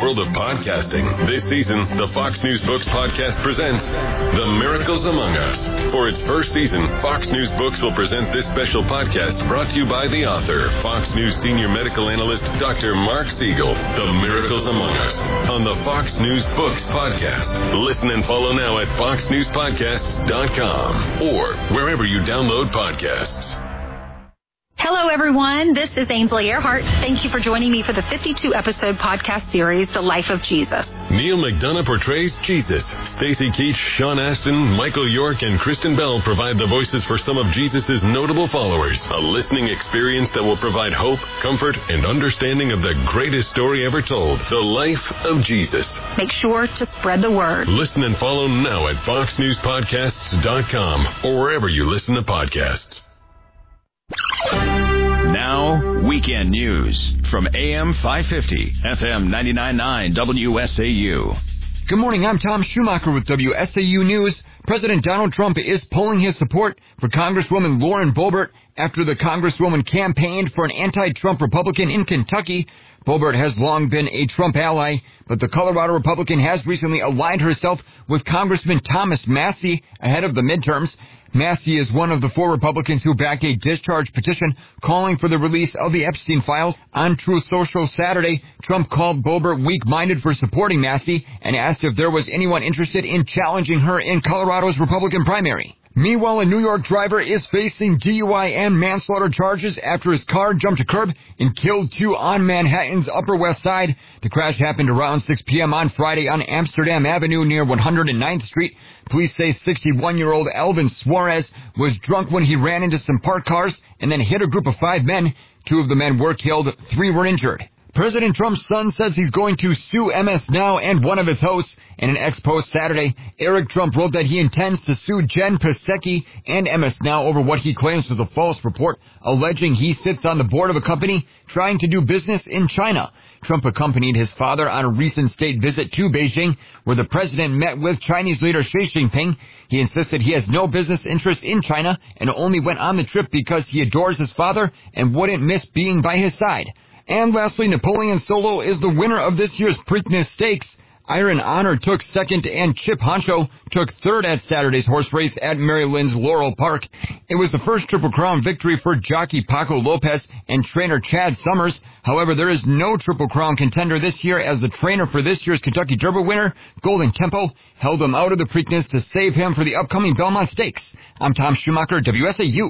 world of podcasting. This season, the Fox News Books podcast presents The Miracles Among Us. For its first season, Fox News Books will present this special podcast brought to you by the author, Fox News senior medical analyst, Dr. Mark Siegel. The Miracles Among Us on the Fox News Books podcast. Listen and follow now at foxnewspodcasts.com or wherever you download podcasts. Hello, everyone. This is Ainsley Earhart. Thank you for joining me for the 52-episode podcast series, The Life of Jesus. Neil McDonough portrays Jesus. Stacy Keach, Sean Astin, Michael York, and Kristen Bell provide the voices for some of Jesus' notable followers. A listening experience that will provide hope, comfort, and understanding of the greatest story ever told, the life of Jesus. Make sure to spread the word. Listen and follow now at foxnewspodcasts.com or wherever you listen to podcasts. Now, weekend news from AM 550, FM 99.9 WSAU. Good morning, I'm Tom Schumacher with WSAU News. President Donald Trump is polling his support for Congresswoman Lauren Boebert after the Congresswoman campaigned for an anti-Trump Republican in Kentucky. Boebert has long been a Trump ally, but the Colorado Republican has recently aligned herself with Congressman Thomas Massie ahead of the midterms. Massie is one of the 4 Republicans who backed a discharge petition calling for the release of the Epstein files. On Truth Social Saturday, Trump called Boebert weak-minded for supporting Massie and asked if there was anyone interested in challenging her in Colorado's Republican primary. Meanwhile, a New York driver is facing DUI and manslaughter charges after his car jumped a curb and killed 2 on Manhattan's Upper West Side. The crash happened around 6 p.m. on Friday on Amsterdam Avenue near 109th Street. Police say 61-year-old Elvin Suarez was drunk when he ran into some parked cars and then hit a group of 5 men. 2 of the men were killed, 3 were injured. President Trump's son says he's going to sue MS Now and one of its hosts. In an ex-post Saturday, Eric Trump wrote that he intends to sue Jen Psaki and MS Now over what he claims was a false report, alleging he sits on the board of a company trying to do business in China. Trump accompanied his father on a recent state visit to Beijing, where the president met with Chinese leader Xi Jinping. He insisted he has no business interest in China and only went on the trip because he adores his father and wouldn't miss being by his side. And lastly, Napoleon Solo is the winner of this year's Preakness Stakes. Iron Honor took second and Chip Honcho took third at Saturday's horse race at Maryland's Laurel Park. It was the first Triple Crown victory for jockey Paco Lopez and trainer Chad Summers. However, there is no Triple Crown contender this year as the trainer for this year's Kentucky Derby winner, Golden Tempo, held him out of the Preakness to save him for the upcoming Belmont Stakes. I'm Tom Schumacher, WSAU.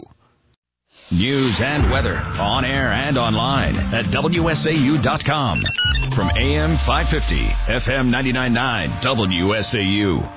News and weather on air and online at WSAU.com. From AM 550, FM 99.9 WSAU.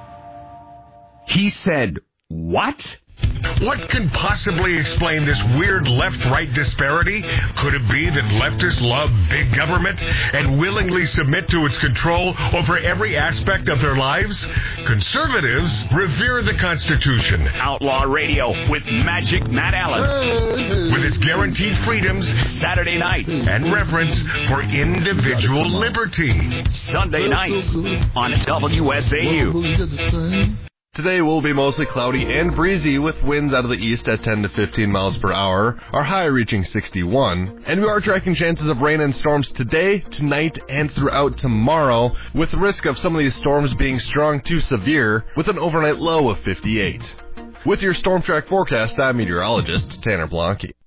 He said, what? What can possibly explain this weird left-right disparity? Could it be that leftists love big government and willingly submit to its control over every aspect of their lives? Conservatives revere the Constitution. Outlaw Radio with Magic Matt Allen. With its guaranteed freedoms, Saturday nights, and reverence for individual liberty. Sunday nights on WSAU. Today will be mostly cloudy and breezy with winds out of the east at 10 to 15 miles per hour, our high reaching 61. And we are tracking chances of rain and storms today, tonight, and throughout tomorrow, with the risk of some of these storms being strong to severe, with an overnight low of 58. With your Storm Track forecast, I'm meteorologist Tanner Blanke.